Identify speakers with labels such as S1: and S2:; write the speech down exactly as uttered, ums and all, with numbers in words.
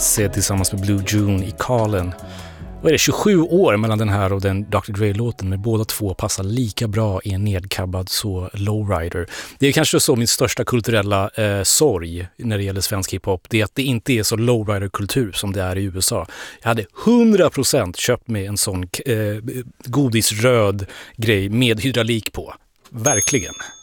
S1: Sid tillsammans med Blue June i Carlin. Vad är det, tjugosju år mellan den här och den doktor Dre-låten, men båda två passar lika bra i en nedkabbad så lowrider. Det är kanske så min största kulturella eh, sorg när det gäller svensk hiphop, det är att det inte är så lowrider-kultur som det är i U S A. Jag hade hundra procent köpt med en sån eh, godisröd grej med hydraulik på. Verkligen.